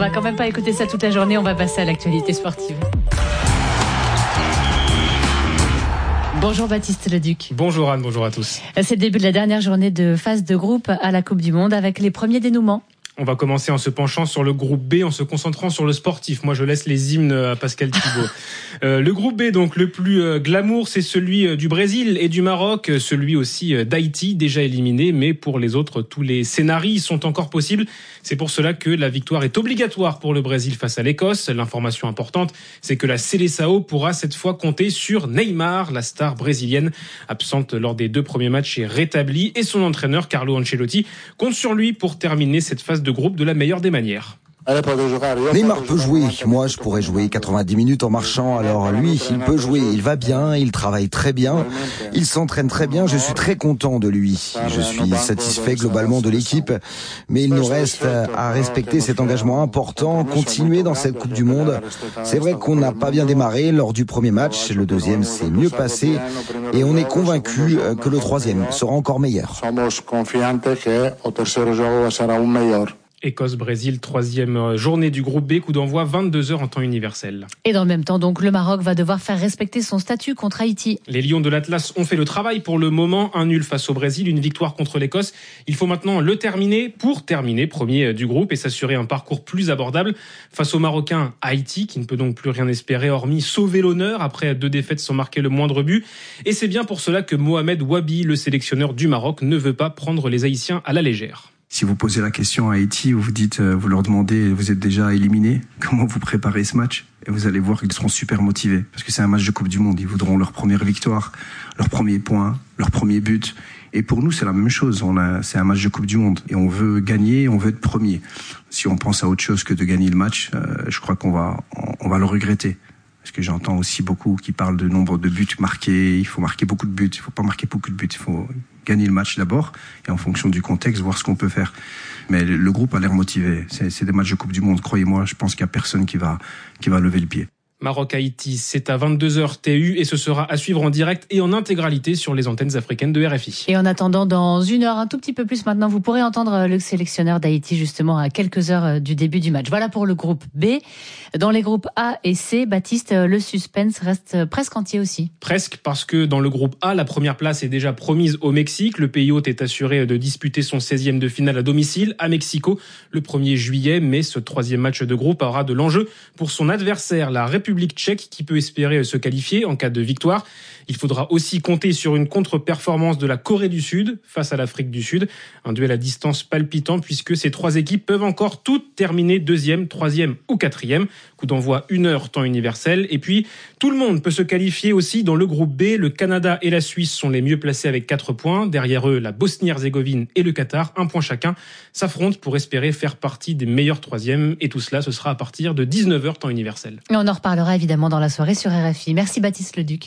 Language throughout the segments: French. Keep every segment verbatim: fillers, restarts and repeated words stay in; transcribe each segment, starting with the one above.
va quand même pas écouter ça toute la journée, on va passer à l'actualité sportive. Bonjour Baptiste Leduc. Bonjour Anne, bonjour à tous. C'est le début de la dernière journée de phase de groupe à la Coupe du Monde avec les premiers dénouements. On va commencer en se penchant sur le groupe B, en se concentrant sur le sportif. Moi, je laisse les hymnes à Pascal Thibault. euh, le groupe B, donc, le plus euh, glamour, c'est celui du Brésil et du Maroc, celui aussi d'Haïti, déjà éliminé. Mais pour les autres, tous les scénarios sont encore possibles. C'est pour cela que la victoire est obligatoire pour le Brésil face à l'Écosse. L'information importante, c'est que la Seleção pourra cette fois compter sur Neymar, la star brésilienne, absente lors des deux premiers matchs et rétablie. Et son entraîneur, Carlo Ancelotti, compte sur lui pour terminer cette phase de groupe de la meilleure des manières. Neymar peut jouer, moi je pourrais jouer quatre-vingt-dix minutes en marchant, alors lui il peut jouer, il va bien, il travaille très bien, il s'entraîne très bien, je suis très content de lui, je suis satisfait globalement de l'équipe, mais il nous reste à respecter cet engagement important, continuer dans cette Coupe du Monde. C'est vrai qu'on n'a pas bien démarré lors du premier match, le deuxième s'est mieux passé et on est convaincu que le troisième sera encore meilleur. Écosse-Brésil, troisième journée du groupe B, coup d'envoi vingt-deux heures en temps universel. Et dans le même temps, donc, le Maroc va devoir faire respecter son statut contre Haïti. Les Lions de l'Atlas ont fait le travail pour le moment. Un nul face au Brésil, une victoire contre l'Écosse. Il faut maintenant le terminer pour terminer premier du groupe et s'assurer un parcours plus abordable. Face aux Marocains, Haïti, qui ne peut donc plus rien espérer hormis sauver l'honneur après deux défaites sans marquer le moindre but. Et c'est bien pour cela que Mohamed Wabi, le sélectionneur du Maroc, ne veut pas prendre les Haïtiens à la légère. Si vous posez la question à Haïti, vous vous dites, vous leur demandez, vous êtes déjà éliminé, comment vous préparez ce match ? Et vous allez voir qu'ils seront super motivés. Parce que c'est un match de Coupe du Monde. Ils voudront leur première victoire, leur premier point, leur premier but. Et pour nous, c'est la même chose. On a, c'est un match de Coupe du Monde. Et on veut gagner, on veut être premier. Si on pense à autre chose que de gagner le match, euh, je crois qu'on va, on, on va le regretter. Parce que j'entends aussi beaucoup qui parlent de nombre de buts marqués. Il faut marquer beaucoup de buts. Il faut pas marquer beaucoup de buts. Il faut gagner le match d'abord. Et en fonction du contexte, voir ce qu'on peut faire. Mais le groupe a l'air motivé. C'est, c'est des matchs de Coupe du Monde. Croyez-moi, je pense qu'il y a personne qui va, qui va lever le pied. Maroc-Haïti, c'est à vingt-deux heures T U et ce sera à suivre en direct et en intégralité sur les antennes africaines de R F I. Et en attendant, dans une heure, un tout petit peu plus maintenant, vous pourrez entendre le sélectionneur d'Haïti justement à quelques heures du début du match. Voilà pour le groupe B. Dans les groupes A et C, Baptiste, le suspense reste presque entier aussi. Presque, parce que dans le groupe A, la première place est déjà promise au Mexique. Le pays hôte est assuré de disputer son seizième de finale à domicile à Mexico le premier juillet. Mais ce troisième match de groupe aura de l'enjeu pour son adversaire, la République tchèque, qui peut espérer se qualifier en cas de victoire. Il faudra aussi compter sur une contre-performance de la Corée du Sud face à l'Afrique du Sud. Un duel à distance palpitant puisque ces trois équipes peuvent encore toutes terminer deuxième, troisième ou quatrième. Coup d'envoi une heure temps universel. Et puis, tout le monde peut se qualifier aussi dans le groupe B. Le Canada et la Suisse sont les mieux placés avec quatre points. Derrière eux, la Bosnie-Herzégovine et le Qatar, un point chacun, s'affrontent pour espérer faire partie des meilleurs troisièmes. Et tout cela, ce sera à partir de dix-neuf heures temps universel. Et on en reparlera évidemment dans la soirée sur R F I. Merci Baptiste Leduc.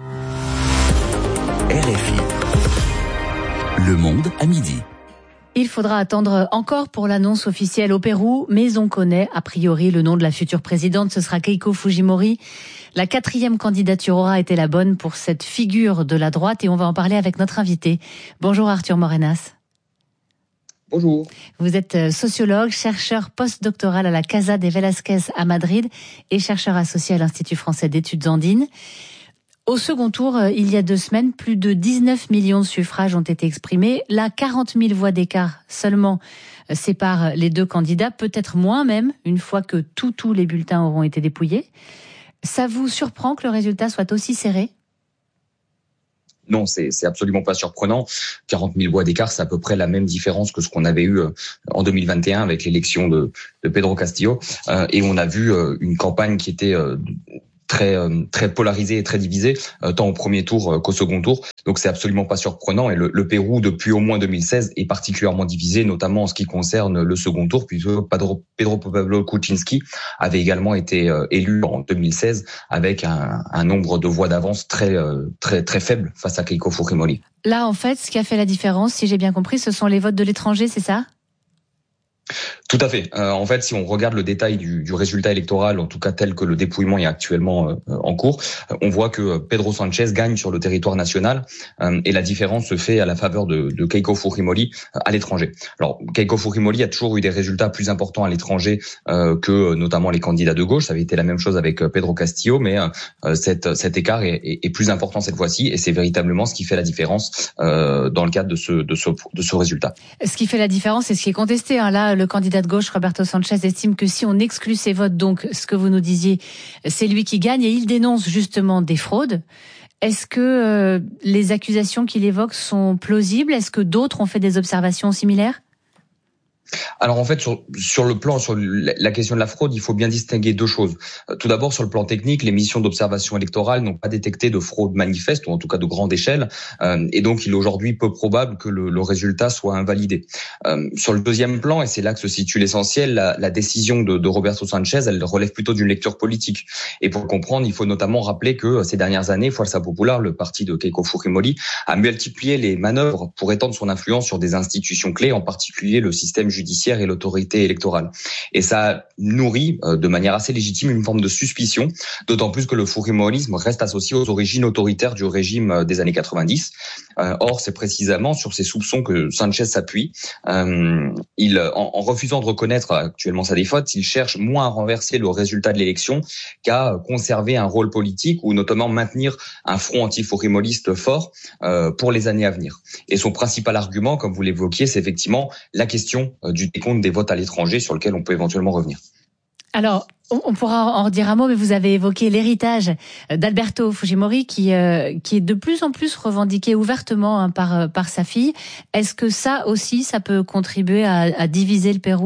R F I. Le Monde à midi. Il faudra attendre encore pour l'annonce officielle au Pérou, mais on connaît a priori le nom de la future présidente, ce sera Keiko Fujimori. La quatrième candidature aura été la bonne pour cette figure de la droite et on va en parler avec notre invité. Bonjour Arthur Morenas. Bonjour. Vous êtes sociologue, chercheur postdoctoral à la Casa de Velázquez à Madrid et chercheur associé à l'Institut français d'études andines. Au second tour, il y a deux semaines, plus de dix-neuf millions de suffrages ont été exprimés. Là, quarante mille voix d'écart seulement séparent les deux candidats, peut-être moins même, une fois que tous tous les bulletins auront été dépouillés. Ça vous surprend que le résultat soit aussi serré ? Non, c'est, c'est absolument pas surprenant. quarante mille voix d'écart, c'est à peu près la même différence que ce qu'on avait eu en deux mille vingt et un avec l'élection de, de Pedro Castillo. Euh, et on a vu euh, une campagne qui était euh, très euh, très polarisée et très divisée, euh, tant au premier tour euh, qu'au second tour. Donc c'est absolument pas surprenant. Et le, le Pérou, depuis au moins deux mille seize, est particulièrement divisé, notamment en ce qui concerne le second tour, puisque Pedro, Pedro Pablo Kuczynski avait également été euh, élu en deux mille seize avec un, un nombre de voix d'avance très euh, très très faible face à Keiko Fujimori. Là, en fait, ce qui a fait la différence, si j'ai bien compris, ce sont les votes de l'étranger, c'est ça ? Tout à fait. Euh, en fait, si on regarde le détail du, du résultat électoral, en tout cas tel que le dépouillement est actuellement euh, en cours, euh, on voit que Pedro Sánchez gagne sur le territoire national euh, et la différence se fait à la faveur de, de Keiko Fujimori euh, à l'étranger. Alors, Keiko Fujimori a toujours eu des résultats plus importants à l'étranger euh, que notamment les candidats de gauche. Ça avait été la même chose avec euh, Pedro Castillo, mais euh, cette, cet écart est, est, est plus important cette fois-ci et c'est véritablement ce qui fait la différence euh, dans le cadre de ce, de ce, de ce résultat. Ce qui fait la différence, c'est ce qui est contesté. Hein. Là, le candidat de gauche, Roberto Sanchez, estime que si on exclut ses votes, donc ce que vous nous disiez, c'est lui qui gagne et il dénonce justement des fraudes. Est-ce que euh, les accusations qu'il évoque sont plausibles ? Est-ce que d'autres ont fait des observations similaires ? Alors en fait, sur, sur le plan, sur la question de la fraude, il faut bien distinguer deux choses. Tout d'abord, sur le plan technique, les missions d'observation électorale n'ont pas détecté de fraude manifeste, ou en tout cas de grande échelle, euh, et donc il est aujourd'hui peu probable que le, le résultat soit invalidé. Euh, sur le deuxième plan, et c'est là que se situe l'essentiel, la, la décision de, de Roberto Sanchez, elle relève plutôt d'une lecture politique. Et pour le comprendre, il faut notamment rappeler que ces dernières années, Fuerza Popular, le parti de Keiko Fujimori, a multiplié les manœuvres pour étendre son influence sur des institutions clés, en particulier le système judiciaire et l'autorité électorale. Et ça nourrit euh, de manière assez légitime une forme de suspicion, d'autant plus que le fujimorisme reste associé aux origines autoritaires du régime euh, des années quatre-vingt-dix. Euh, or, c'est précisément sur ces soupçons que Sanchez s'appuie. Euh, il, en, en refusant de reconnaître actuellement sa défaite, il cherche moins à renverser le résultat de l'élection qu'à conserver un rôle politique ou notamment maintenir un front anti-fujimoriste fort euh, pour les années à venir. Et son principal argument, comme vous l'évoquiez, c'est effectivement la question euh, du décompte des votes à l'étranger sur lequel on peut éventuellement revenir. Alors, on pourra en redire un mot, mais vous avez évoqué l'héritage d'Alberto Fujimori qui, euh, qui est de plus en plus revendiqué ouvertement hein, par, par sa fille. Est-ce que ça aussi, ça peut contribuer à, à diviser le Pérou ?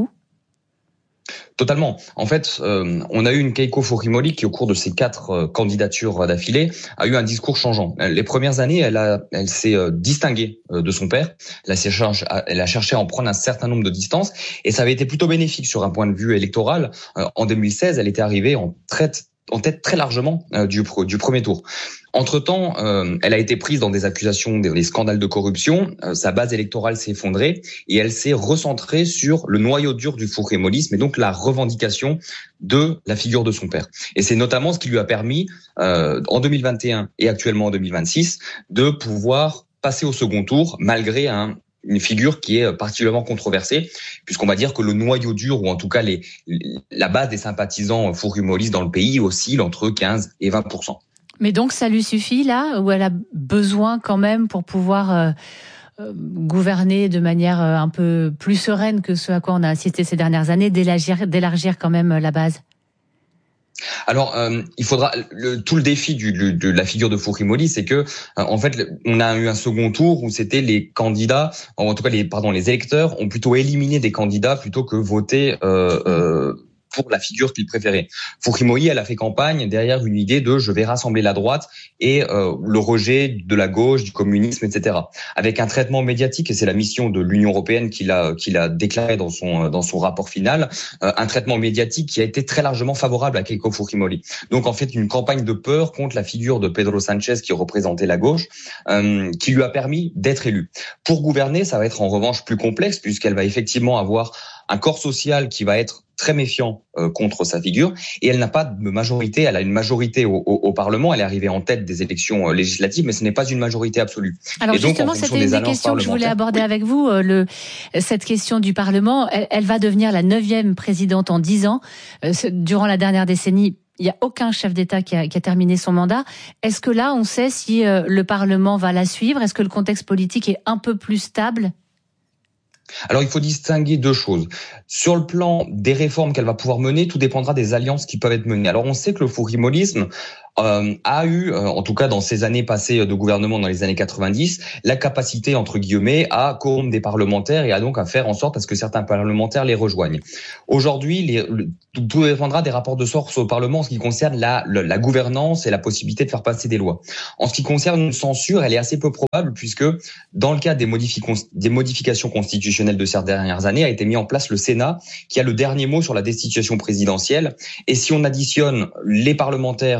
Totalement. En fait, euh, on a eu une Keiko Fujimori qui, au cours de ses quatre euh, candidatures d'affilée, a eu un discours changeant. Les premières années, elle a, elle s'est euh, distinguée euh, de son père. Elle a, cherché, elle a cherché à en prendre un certain nombre de distances, et ça avait été plutôt bénéfique sur un point de vue électoral. Euh, en deux mille seize, elle était arrivée en traite en tête très largement euh, du, du premier tour. Entre-temps, euh, elle a été prise dans des accusations, des, des scandales de corruption. Euh, sa base électorale s'est effondrée et elle s'est recentrée sur le noyau dur du fujimorisme et donc la revendication de la figure de son père. Et c'est notamment ce qui lui a permis, euh, en deux mille vingt et un et actuellement en deux mille vingt-six, de pouvoir passer au second tour malgré un une figure qui est particulièrement controversée, puisqu'on va dire que le noyau dur, ou en tout cas les, la base des sympathisants fujimoristes dans le pays oscille entre quinze et vingt pour cent. Mais donc ça lui suffit là, ou elle a besoin quand même pour pouvoir euh, euh, gouverner de manière euh, un peu plus sereine que ce à quoi on a assisté ces dernières années, d'élargir, d'élargir quand même la base ? Alors, euh, il faudra le, tout le défi du, du, de la figure de Fujimori, c'est que euh, en fait, on a eu un second tour où c'était les candidats, en tout cas les pardon, les électeurs ont plutôt éliminé des candidats plutôt que voté euh, euh, pour la figure qu'il préférait. Fujimori, elle a fait campagne derrière une idée de je vais rassembler la droite et euh, le rejet de la gauche, du communisme, et cetera. Avec un traitement médiatique, et c'est la mission de l'Union européenne qu'il a qu'il a déclaré dans son dans son rapport final, euh, un traitement médiatique qui a été très largement favorable à Keiko Fujimori. Donc en fait, une campagne de peur contre la figure de Pedro Sánchez qui représentait la gauche, euh, qui lui a permis d'être élu. Pour gouverner, ça va être en revanche plus complexe puisqu'elle va effectivement avoir un corps social qui va être très méfiant euh, contre sa figure, et elle n'a pas de majorité, elle a une majorité au, au, au Parlement, elle est arrivée en tête des élections euh, législatives, mais ce n'est pas une majorité absolue. Alors et donc, justement, c'était une des questions que je voulais aborder oui. avec vous, euh, le, cette question du Parlement, elle, elle va devenir la neuvième présidente en dix ans. Euh, durant la dernière décennie, il n'y a aucun chef d'État qui a, qui a terminé son mandat. Est-ce que là, on sait si euh, le Parlement va la suivre ? Est-ce que le contexte politique est un peu plus stable ? Alors, il faut distinguer deux choses. Sur le plan des réformes qu'elle va pouvoir mener, tout dépendra des alliances qui peuvent être menées. Alors, on sait que le fujimorisme euh, a eu, euh, en tout cas dans ces années passées de gouvernement dans les années quatre-vingt-dix, la capacité, entre guillemets, à corrompre des parlementaires et à donc à faire en sorte à ce que certains parlementaires les rejoignent. Aujourd'hui, les, le, tout dépendra des rapports de force au Parlement en ce qui concerne la, la, la gouvernance et la possibilité de faire passer des lois. En ce qui concerne une censure, elle est assez peu probable puisque dans le cas des, modifi- des modifications constitutionnelles de ces dernières années, a été mis en place le Sénat qui a le dernier mot sur la destitution présidentielle. Et si on additionne les parlementaires de Keiko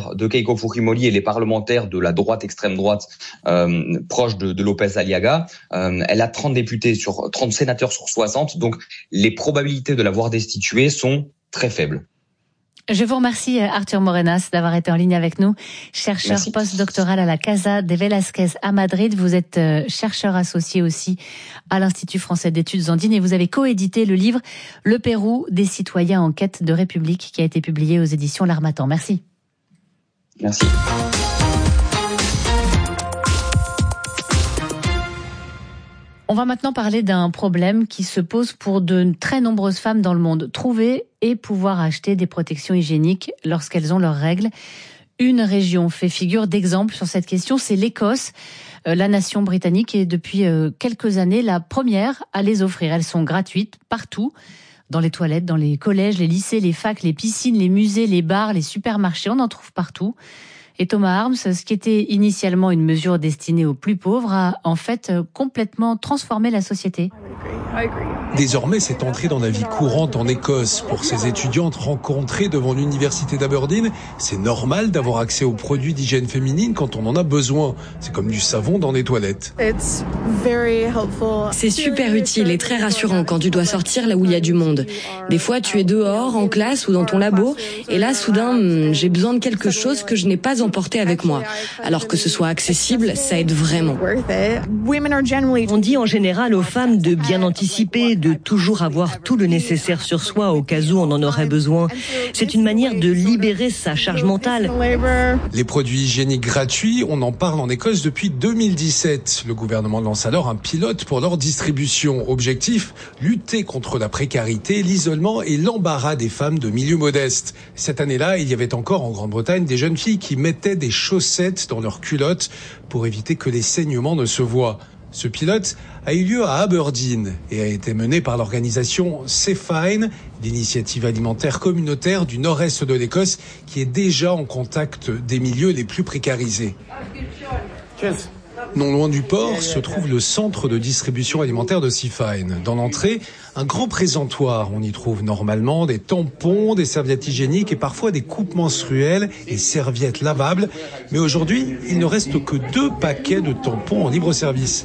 Keiko Fujimori et les parlementaires de la droite extrême droite euh, proche de, de López Aliaga. Euh, elle a trente députés sur trente sénateurs sur soixante, donc les probabilités de la voir destituée sont très faibles. Je vous remercie Arthur Morenas d'avoir été en ligne avec nous, chercheur Merci. Postdoctoral à la Casa de Velázquez à Madrid. Vous êtes chercheur associé aussi à l'Institut français d'études andines et vous avez coédité le livre Le Pérou des citoyens en quête de république qui a été publié aux éditions L'Harmattan. Merci. Merci. On va maintenant parler d'un problème qui se pose pour de très nombreuses femmes dans le monde. Trouver et pouvoir acheter des protections hygiéniques lorsqu'elles ont leurs règles. Une région fait figure d'exemple sur cette question, c'est l'Écosse. La nation britannique est depuis quelques années la première à les offrir. Elles sont gratuites partout, dans les toilettes, dans les collèges, les lycées, les facs, les piscines, les musées, les bars, les supermarchés, on en trouve partout. Et Thomas Harms, ce qui était initialement une mesure destinée aux plus pauvres, a en fait complètement transformé la société. Désormais, c'est entré dans la vie courante en Écosse. Pour ces étudiantes rencontrées devant l'université d'Aberdeen, c'est normal d'avoir accès aux produits d'hygiène féminine quand on en a besoin. C'est comme du savon dans les toilettes. C'est super utile et très rassurant quand tu dois sortir là où il y a du monde. Des fois, tu es dehors, en classe ou dans ton labo, et là, soudain, j'ai besoin de quelque chose que je n'ai pas emporté avec moi. Alors que ce soit accessible, ça aide vraiment. On dit en général aux femmes de bien anticiper, de toujours avoir tout le nécessaire sur soi au cas où on en aurait besoin. C'est une manière de libérer sa charge mentale. Les produits hygiéniques gratuits, on en parle en Écosse depuis deux mille dix-sept. Le gouvernement lance alors un pilote pour leur distribution. Objectif, lutter contre la précarité, l'isolement et l'embarras des femmes de milieux modestes. Cette année-là, il y avait encore en Grande-Bretagne des jeunes filles qui mettaient des chaussettes dans leurs culottes pour éviter que les saignements ne se voient. Ce pilote a eu lieu à Aberdeen et a été mené par l'organisation Cefine, l'initiative alimentaire communautaire du nord-est de l'Écosse, qui est déjà en contact des milieux les plus précarisés. Non loin du port se trouve le centre de distribution alimentaire de Cefine. Dans l'entrée, un grand présentoir. On y trouve normalement des tampons, des serviettes hygiéniques et parfois des coupes menstruelles et serviettes lavables. Mais aujourd'hui, il ne reste que deux paquets de tampons en libre-service.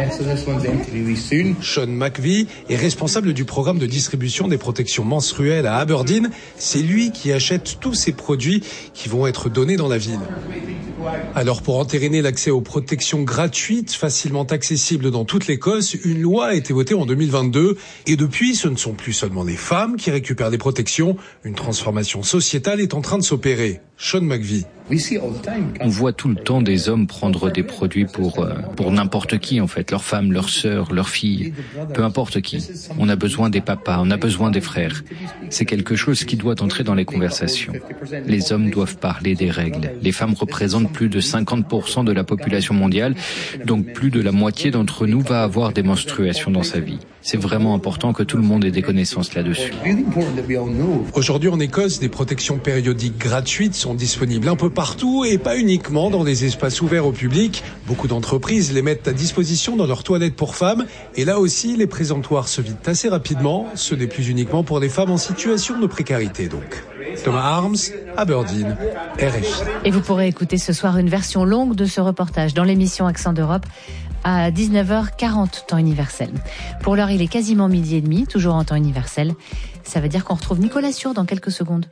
Sean McVie est responsable du programme de distribution des protections menstruelles à Aberdeen. C'est lui qui achète tous ces produits qui vont être donnés dans la ville. Alors pour entériner l'accès aux protections gratuites, facilement accessibles dans toute l'Écosse, une loi a été votée en deux mille vingt-deux. Et depuis, ce ne sont plus seulement les femmes qui récupèrent des protections. Une transformation sociétale est en train de s'opérer. Sean McVie. On voit tout le temps des hommes prendre des produits pour euh, pour n'importe qui en fait, leurs femmes, leurs sœurs, leurs filles, peu importe qui. On a besoin des papas, on a besoin des frères. C'est quelque chose qui doit entrer dans les conversations. Les hommes doivent parler des règles. Les femmes représentent plus de cinquante pour cent de la population mondiale, donc plus de la moitié d'entre nous va avoir des menstruations dans sa vie. C'est vraiment important que tout le monde ait des connaissances là-dessus. Aujourd'hui en Écosse, des protections périodiques gratuites sont disponibles un peu partout et pas uniquement dans des espaces ouverts au public. Beaucoup d'entreprises les mettent à disposition dans leurs toilettes pour femmes. Et là aussi, les présentoirs se vident assez rapidement. Ce n'est plus uniquement pour les femmes en situation de précarité donc. Thomas Harms, Aberdeen, R F I. Et vous pourrez écouter ce soir une version longue de ce reportage dans l'émission Accent d'Europe à dix-neuf heures quarante, temps universel. Pour l'heure, il est quasiment midi et demi, toujours en temps universel. Ça veut dire qu'on retrouve Nicolas Sûr dans quelques secondes.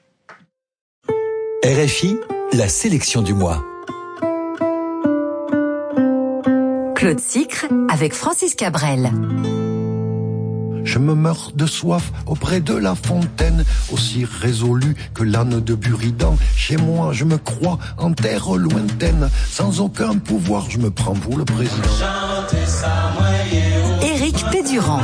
R F I, la sélection du mois. Claude Sicre avec Francis Cabrel. Je me meurs de soif auprès de la fontaine, aussi résolu que l'âne de Buridan. Chez moi, je me crois en terre lointaine, sans aucun pouvoir, je me prends pour le président. Éric Pédurand.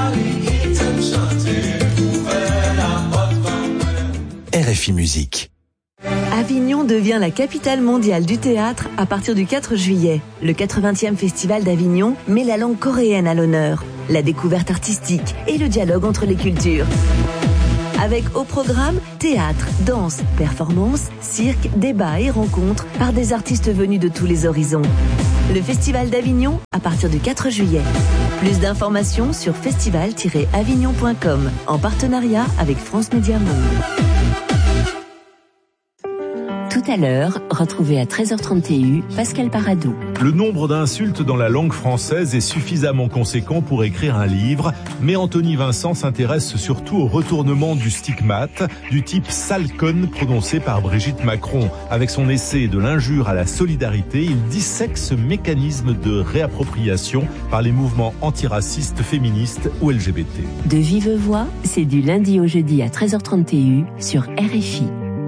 R F I Musique. Avignon devient la capitale mondiale du théâtre à partir du quatre juillet. Le quatre-vingtième festival d'Avignon met la langue coréenne à l'honneur, la découverte artistique et le dialogue entre les cultures. Avec au programme théâtre, danse, performance, cirque, débat et rencontres par des artistes venus de tous les horizons. Le Festival d'Avignon à partir du quatre juillet. Plus d'informations sur festival tiret avignon point com en partenariat avec France Média Monde. Tout à l'heure, retrouvez à treize heures trente T U Pascal Paradou. Le nombre d'insultes dans la langue française est suffisamment conséquent pour écrire un livre, mais Anthony Vincent s'intéresse surtout au retournement du stigmate, du type sale conne prononcé par Brigitte Macron. Avec son essai de l'injure à la solidarité, il dissèque ce mécanisme de réappropriation par les mouvements antiracistes, féministes ou L G B T. De vive voix, c'est du lundi au jeudi à treize heures trente T U sur R F I.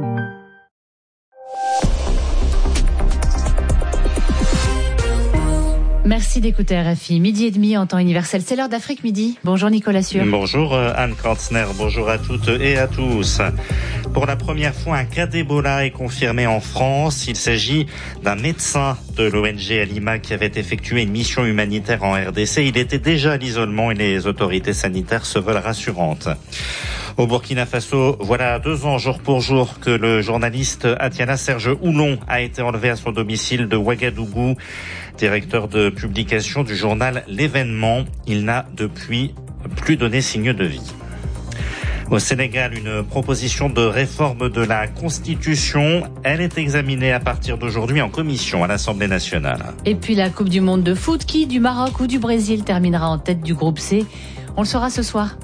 Merci d'écouter R F I. Midi et demi en temps universel. C'est l'heure d'Afrique Midi. Bonjour Nicolas Sûr. Bonjour Anne Krantzner. Bonjour à toutes et à tous. Pour la première fois, un cas d'Ebola est confirmé en France. Il s'agit d'un médecin de l'O N G Alima qui avait effectué une mission humanitaire en R D C. Il était déjà à l'isolement et les autorités sanitaires se veulent rassurantes. Au Burkina Faso, voilà deux ans jour pour jour que le journaliste Atiana Serge Oulon a été enlevé à son domicile de Ouagadougou. Directeur de publication du journal L'Événement, il n'a depuis plus donné signe de vie. Au Sénégal, une proposition de réforme de la Constitution, elle est examinée à partir d'aujourd'hui en commission à l'Assemblée nationale. Et puis la Coupe du monde de foot, qui du Maroc ou du Brésil terminera en tête du groupe C? On le saura ce soir.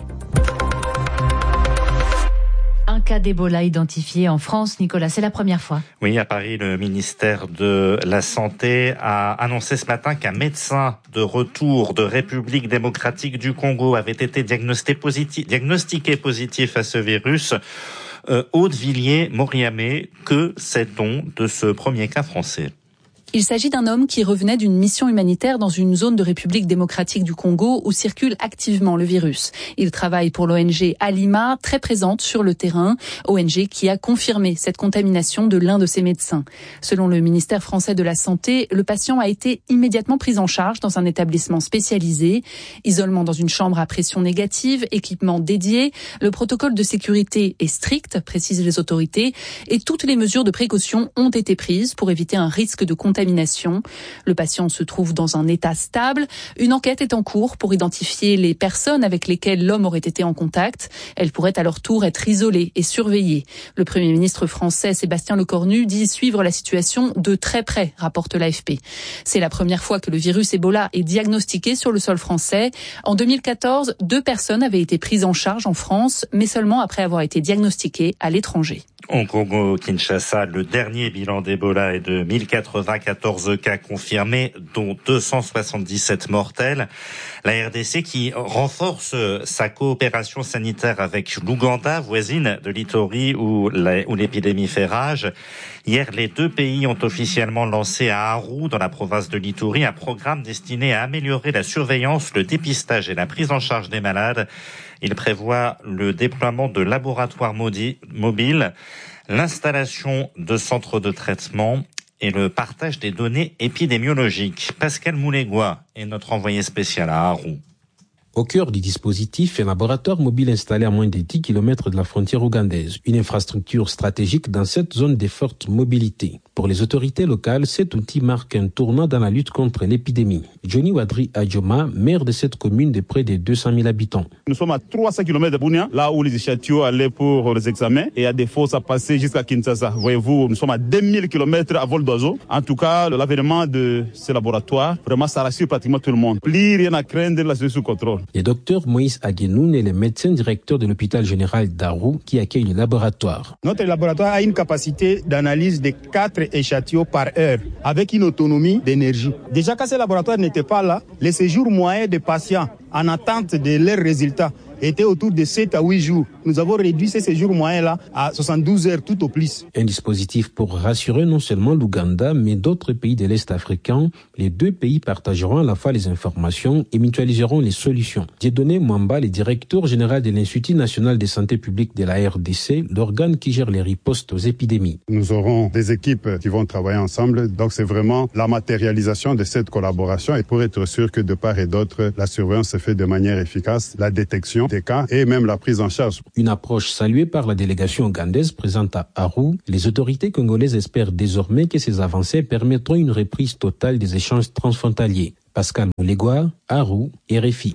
Un cas d'Ebola identifié en France, Nicolas, c'est la première fois. Oui, à Paris, le ministère de la Santé a annoncé ce matin qu'un médecin de retour de République démocratique du Congo avait été diagnostiqué positif, diagnostiqué positif à ce virus. Euh, Aude Villiers-Moriamé, que sait-on de ce premier cas français ? Il s'agit d'un homme qui revenait d'une mission humanitaire dans une zone de République démocratique du Congo où circule activement le virus. Il travaille pour l'O N G Alima, très présente sur le terrain, O N G qui a confirmé cette contamination de l'un de ses médecins. Selon le ministère français de la Santé, le patient a été immédiatement pris en charge dans un établissement spécialisé. Isolement dans une chambre à pression négative, équipement dédié. Le protocole de sécurité est strict, précisent les autorités, et toutes les mesures de précaution ont été prises pour éviter un risque de contamination. Le patient se trouve dans un état stable. Une enquête est en cours pour identifier les personnes avec lesquelles l'homme aurait été en contact. Elles pourraient à leur tour être isolées et surveillées. Le Premier ministre français Sébastien Lecornu dit suivre la situation de très près, rapporte l'A F P. C'est la première fois que le virus Ebola est diagnostiqué sur le sol français. En deux mille quatorze, deux personnes avaient été prises en charge en France, mais seulement après avoir été diagnostiquées à l'étranger. Au Congo-Kinshasa, le dernier bilan d'Ebola est de mille quatre-vingt-quatorze cas confirmés, dont deux cent soixante-dix-sept mortels. La R D C qui renforce sa coopération sanitaire avec l'Ouganda, voisine de l'Ituri où l'épidémie fait rage. Hier, les deux pays ont officiellement lancé à Aru, dans la province de l'Ituri, un programme destiné à améliorer la surveillance, le dépistage et la prise en charge des malades. Il prévoit le déploiement de laboratoires mobiles, l'installation de centres de traitement et le partage des données épidémiologiques. Pascal Moulégois est notre envoyé spécial à Aru. Au cœur du dispositif, un laboratoire mobile installé à moins de dix kilomètres de la frontière ougandaise, une infrastructure stratégique dans cette zone de forte mobilité. Pour les autorités locales, cet outil marque un tournant dans la lutte contre l'épidémie. Johnny Wadri Adjoma, maire de cette commune de près de deux cent mille habitants. Nous sommes à trois cents kilomètres de Bunia, là où les échantillons allaient pour les examens, et il y a des fosses à passer jusqu'à Kinshasa. Voyez-vous, nous sommes à deux mille kilomètres à vol d'oiseau. En tout cas, l'avènement de ce laboratoire, vraiment, ça rassure pratiquement tout le monde. Plus rien à craindre, la situation sous contrôle. Le docteur Moïse Aguenoun est le médecin directeur de l'hôpital général d'Aru qui accueille le laboratoire. Notre laboratoire a une capacité d'analyse de quatre échantillons par heure, avec une autonomie d'énergie. Déjà, quand ce laboratoire n'était pas là, les séjours moyens des patients en attente de leurs résultats était autour de sept à huit jours. Nous avons réduit ces séjours moyens-là à soixante-douze heures tout au plus. Un dispositif pour rassurer non seulement l'Ouganda, mais d'autres pays de l'Est africain. Les deux pays partageront à la fois les informations et mutualiseront les solutions. Dieudonné Mwamba, le directeur général de l'Institut national de santé publique de la R D C, l'organe qui gère les ripostes aux épidémies. Nous aurons des équipes qui vont travailler ensemble. Donc c'est vraiment la matérialisation de cette collaboration et pour être sûr que de part et d'autre, la surveillance se fait de manière efficace, la détection des cas et même la prise en charge. Une approche saluée par la délégation ougandaise présente à Aru. Les autorités congolaises espèrent désormais que ces avancées permettront une reprise totale des échanges transfrontaliers. Pascal Moulégois, Aru, R F I.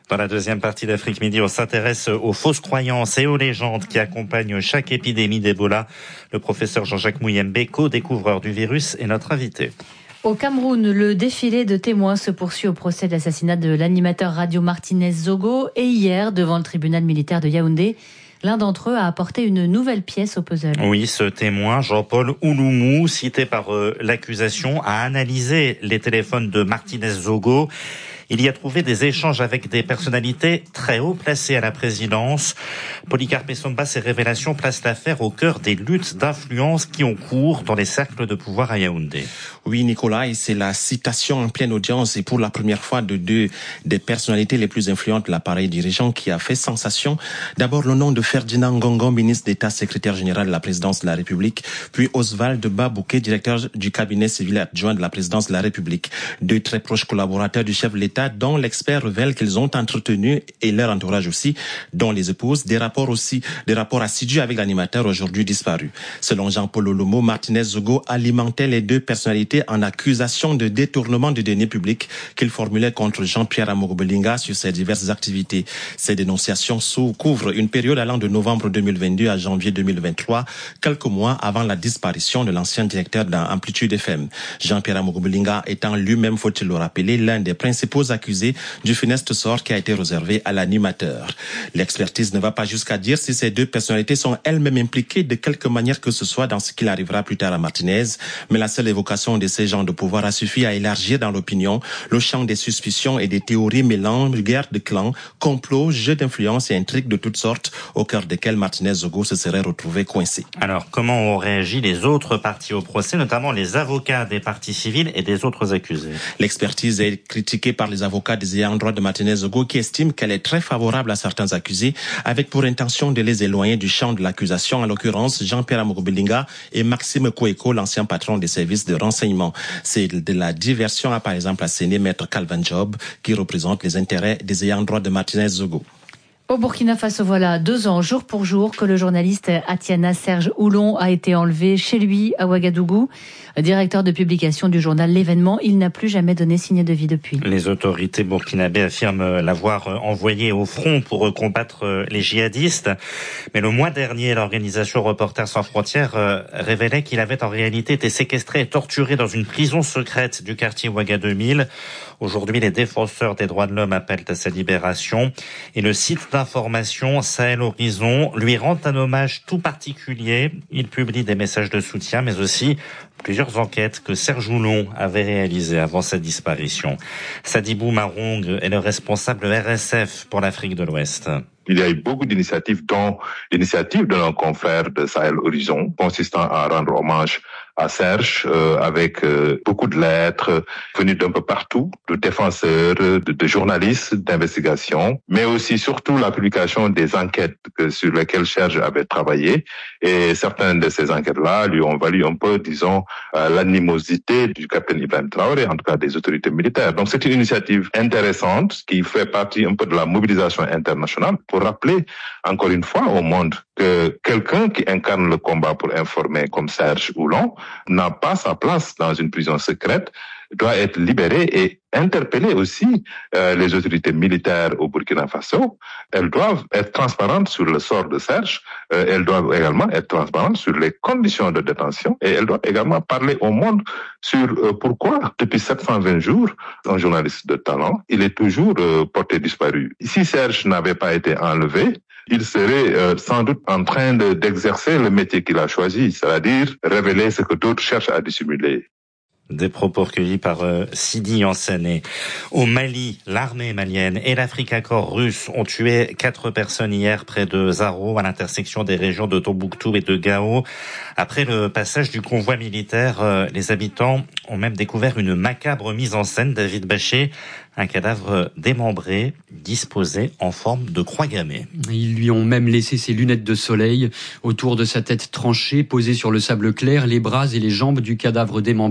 Dans la deuxième partie d'Afrique Midi, on s'intéresse aux fausses croyances et aux légendes qui accompagnent chaque épidémie d'Ebola. Le professeur Jean-Jacques Mouyembe, co-découvreur du virus, est notre invité. Au Cameroun, le défilé de témoins se poursuit au procès de l'assassinat de l'animateur radio Martinez Zogo. Et hier, devant le tribunal militaire de Yaoundé, l'un d'entre eux a apporté une nouvelle pièce au puzzle. Oui, ce témoin, Jean-Paul Ouloumou, cité par euh, l'accusation, a analysé les téléphones de Martinez Zogo. Il y a trouvé des échanges avec des personnalités très haut placées à la présidence. Polycarpe Somba, ces révélations placent l'affaire au cœur des luttes d'influence qui ont cours dans les cercles de pouvoir à Yaoundé. Oui, Nicolas, et c'est la citation en pleine audience et pour la première fois de deux des personnalités les plus influentes de l'appareil dirigeant qui a fait sensation. D'abord le nom de Ferdinand Ngongo, ministre d'État, secrétaire général de la présidence de la République, puis Oswald Babouké, directeur du cabinet civil adjoint de la présidence de la République. Deux très proches collaborateurs du chef de l'État dont l'expert révèle qu'ils ont entretenu, et leur entourage aussi, dont les épouses, des rapports aussi, des rapports assidus avec l'animateur aujourd'hui disparu. Selon Jean-Paul Ouloumou, Martinez Zogo alimentait les deux personnalités en accusation de détournement de deniers publics qu'il formulait contre Jean-Pierre Amogo-Belinga sur ses diverses activités. Ces dénonciations couvrent une période allant de novembre deux mille vingt-deux à janvier deux mille vingt-trois, quelques mois avant la disparition de l'ancien directeur d'Amplitude F M. Jean-Pierre Amogo-Belinga étant lui-même, faut-il le rappeler, l'un des principaux accusé du funeste sort qui a été réservé à l'animateur. L'expertise ne va pas jusqu'à dire si ces deux personnalités sont elles-mêmes impliquées de quelque manière que ce soit dans ce qu'il arrivera plus tard à Martinez, mais la seule évocation de ces gens de pouvoir a suffi à élargir dans l'opinion le champ des suspicions et des théories mêlant guerre de clans, complots, jeux d'influence et intrigues de toutes sortes au cœur desquels Martinez Zogo se serait retrouvé coincé. Alors, comment ont réagi les autres parties au procès, notamment les avocats des parties civiles et des autres accusés? L'expertise est critiquée par les avocats des ayants droit de Martinez Zogo qui estiment qu'elle est très favorable à certains accusés avec pour intention de les éloigner du champ de l'accusation, en l'occurrence Jean-Pierre Amogo-Belinga et Maxime Koueko, l'ancien patron des services de renseignement. C'est de la diversion a par exemple asséné Maître Calvin Job qui représente les intérêts des ayants droit de Martinez Zogo. Au Burkina Faso, voilà deux ans, jour pour jour, que le journaliste Atiana Serge Oulon a été enlevé chez lui à Ouagadougou. Directeur de publication du journal L'Événement, il n'a plus jamais donné signe de vie depuis. Les autorités burkinabées affirment l'avoir envoyé au front pour combattre les djihadistes. Mais le mois dernier, l'organisation Reporters sans frontières révélait qu'il avait en réalité été séquestré et torturé dans une prison secrète du quartier Ouaga deux mille. Aujourd'hui, les défenseurs des droits de l'homme appellent à sa libération. Et le site d'information Sahel Horizon lui rend un hommage tout particulier. Il publie des messages de soutien, mais aussi plusieurs enquêtes que Serge Oulon avait réalisées avant sa disparition. Sadibou Marong est le responsable R S F pour l'Afrique de l'Ouest. Il y a eu beaucoup d'initiatives, dont l'initiative de nos confrères de Sahel Horizon, consistant à rendre hommage à Serge, euh, avec euh, beaucoup de lettres venues d'un peu partout, de défenseurs, de, de journalistes d'investigation, mais aussi surtout la publication des enquêtes que, sur lesquelles Serge avait travaillé. Et certaines de ces enquêtes-là lui ont valu un peu, disons, euh, l'animosité du capitaine Ibrahim Traoré, en tout cas des autorités militaires. Donc c'est une initiative intéressante qui fait partie un peu de la mobilisation internationale pour rappeler encore une fois au monde que quelqu'un qui incarne le combat pour informer comme Serge Oulon n'a pas sa place dans une prison secrète, doit être libéré et interpeller aussi euh, les autorités militaires au Burkina Faso. Elles doivent être transparentes sur le sort de Serge, euh, elles doivent également être transparentes sur les conditions de détention et elles doivent également parler au monde sur euh, pourquoi, depuis sept cent vingt jours, un journaliste de talent, il est toujours euh, porté disparu. Si Serge n'avait pas été enlevé, il serait euh, sans doute en train de, d'exercer le métier qu'il a choisi, c'est-à-dire révéler ce que d'autres cherchent à dissimuler. Des propos recueillis par euh, Sidi Yansané. Au Mali, l'armée malienne et l'Africa Corps russe ont tué quatre personnes hier près de Zaro, à l'intersection des régions de Tombouctou et de Gao. Après le passage du convoi militaire, euh, les habitants ont même découvert une macabre mise en scène, David Bachet, un cadavre démembré, disposé en forme de croix gammée. Ils lui ont même laissé ses lunettes de soleil. Autour de sa tête tranchée, posée sur le sable clair, les bras et les jambes du cadavre démembré forment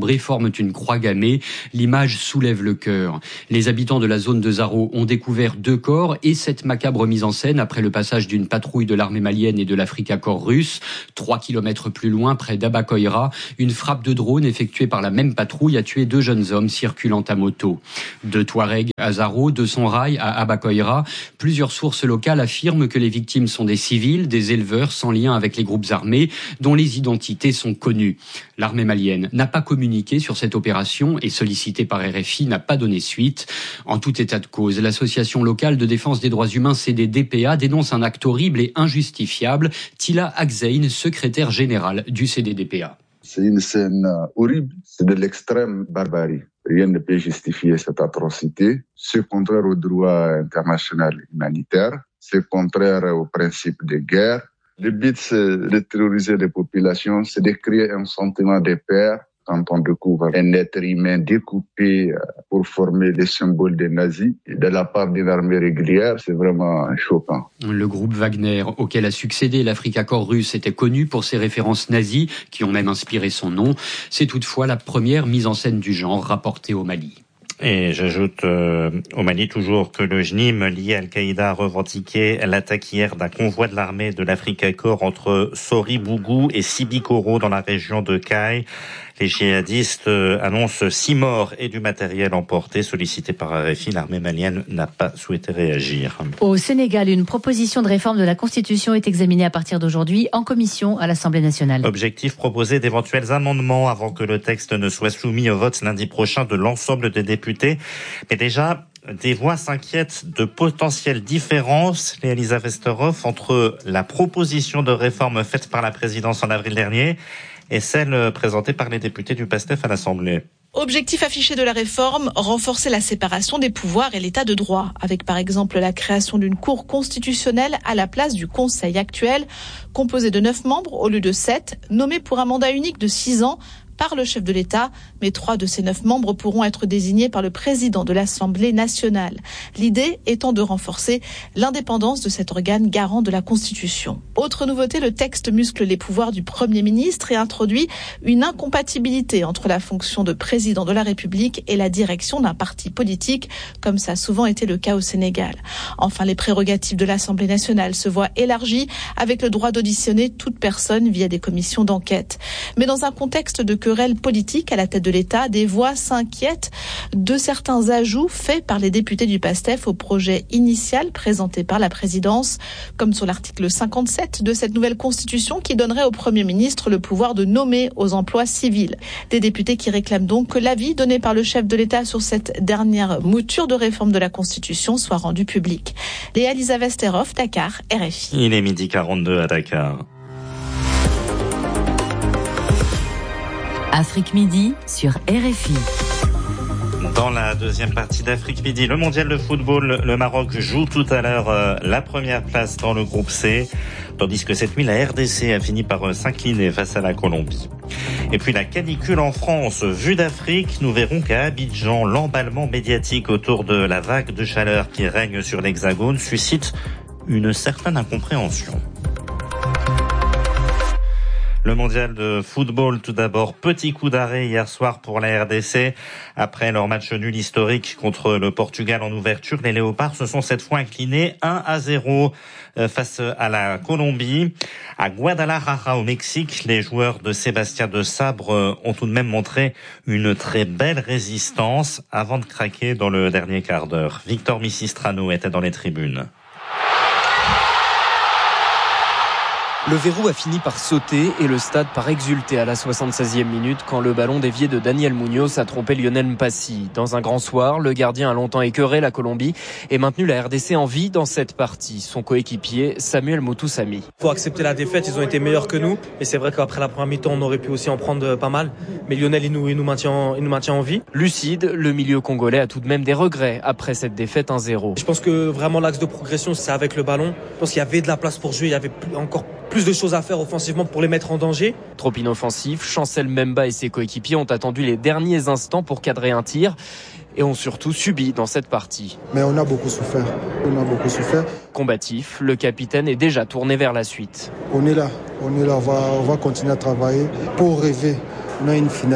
forment une croix gammée. L'image soulève le cœur. Les habitants de la zone de Zaro ont découvert deux corps et cette macabre mise en scène après le passage d'une patrouille de l'armée malienne et de l'Africa Corps russe. Trois kilomètres plus loin, près d'Abakoira, une frappe de drone effectuée par la même patrouille a tué deux jeunes hommes circulant à moto. De Touareg à Zaro, de Sonrail à Abakoira, plusieurs sources locales affirment que les victimes sont des civils, des éleveurs sans lien avec les groupes armés, dont les identités sont connues. L'armée malienne n'a pas communiqué sur cette opération et sollicitée par R F I n'a pas donné suite. En tout état de cause, l'association locale de défense des droits humains C D D P A dénonce un acte horrible et injustifiable. Tila Akzein, secrétaire générale du C D D P A. C'est une scène horrible, c'est de l'extrême barbarie. Rien ne peut justifier cette atrocité. C'est contraire au droit international humanitaire, c'est contraire au principe de guerre. Le but, c'est de terroriser les populations, c'est de créer un sentiment de peur quand on découvre un être humain découpé pour former les symboles des nazis de la part d'une armée régulière. C'est vraiment choquant. Le groupe Wagner, auquel a succédé l'Africa Corps russe, était connu pour ses références nazies, qui ont même inspiré son nom. C'est toutefois la première mise en scène du genre rapportée au Mali. Et j'ajoute euh, au Mali toujours que le J N I M lié à Al-Qaïda a revendiqué l'attaque hier d'un convoi de l'armée de l'Africa Corps entre Sori-Bougou et Sibikoro dans la région de Kay. Les djihadistes euh, annoncent six morts et du matériel emporté. Sollicité par R F I, l'armée malienne n'a pas souhaité réagir. Au Sénégal, une proposition de réforme de la Constitution est examinée à partir d'aujourd'hui en commission à l'Assemblée nationale. Objectif, proposer d'éventuels amendements avant que le texte ne soit soumis au vote lundi prochain de l'ensemble des députés. Mais déjà, des voix s'inquiètent de potentielles différences, Elisa Vesterhoff, entre la proposition de réforme faite par la présidence en avril dernier et celle présentée par les députés du PASTEF à l'Assemblée. Objectif affiché de la réforme, renforcer la séparation des pouvoirs et l'état de droit, avec par exemple la création d'une cour constitutionnelle à la place du Conseil actuel, composé de neuf membres au lieu de sept, nommés pour un mandat unique de six ans, par le chef de l'État, mais trois de ces neuf membres pourront être désignés par le président de l'Assemblée nationale. L'idée étant de renforcer l'indépendance de cet organe garant de la Constitution. Autre nouveauté, le texte muscle les pouvoirs du Premier ministre et introduit une incompatibilité entre la fonction de président de la République et la direction d'un parti politique, comme ça a souvent été le cas au Sénégal. Enfin, les prérogatives de l'Assemblée nationale se voient élargies avec le droit d'auditionner toute personne via des commissions d'enquête. Mais dans un contexte de querelle politique à la tête de l'État, des voix s'inquiètent de certains ajouts faits par les députés du PASTEF au projet initial présenté par la présidence, comme sur l'article cinquante-sept de cette nouvelle constitution qui donnerait au Premier ministre le pouvoir de nommer aux emplois civils. Des députés qui réclament donc que l'avis donné par le chef de l'État sur cette dernière mouture de réforme de la Constitution soit rendu public. Léa Lisa Vesterhoff, Dakar, R F I. Il est midi quarante-deux à Dakar. Afrique Midi sur R F I. Dans la deuxième partie d'Afrique Midi, le mondial de football, le Maroc joue tout à l'heure euh, la première place dans le groupe C, tandis que cette nuit, la R D C a fini par euh, s'incliner face à la Colombie. Et puis la canicule en France, vue d'Afrique, nous verrons qu'à Abidjan, l'emballement médiatique autour de la vague de chaleur qui règne sur l'Hexagone suscite une certaine incompréhension. Le mondial de football, tout d'abord, petit coup d'arrêt hier soir pour la R D C. Après leur match nul historique contre le Portugal en ouverture, les Léopards se sont cette fois inclinés un à zéro face à la Colombie. À Guadalajara, au Mexique, les joueurs de Sébastien de Sabre ont tout de même montré une très belle résistance avant de craquer dans le dernier quart d'heure. Victor Missistrano était dans les tribunes. Le verrou a fini par sauter et le stade par exulter à la soixante-seizième minute quand le ballon dévié de Daniel Munoz a trompé Lionel Mpassi. Dans un grand soir, le gardien a longtemps écœuré la Colombie et maintenu la R D C en vie dans cette partie. Son coéquipier, Samuel Moutoussamy. Il faut accepter la défaite, ils ont été meilleurs que nous. Et c'est vrai qu'après la première mi-temps, on aurait pu aussi en prendre pas mal. Mais Lionel, il nous, il nous, maintient, il nous maintient en vie. Lucide, le milieu congolais a tout de même des regrets après cette défaite un zéro. Je pense que vraiment l'axe de progression, c'est avec le ballon. Je pense qu'il y avait de la place pour jouer, il y avait encore plus de choses à faire offensivement pour les mettre en danger. Trop inoffensif, Chancel Mbemba et ses coéquipiers ont attendu les derniers instants pour cadrer un tir et ont surtout subi dans cette partie. Mais on a beaucoup souffert, on a beaucoup souffert. Combatif, le capitaine est déjà tourné vers la suite. On est là, on est là, on va, on va continuer à travailler pour rêver. On a une finale.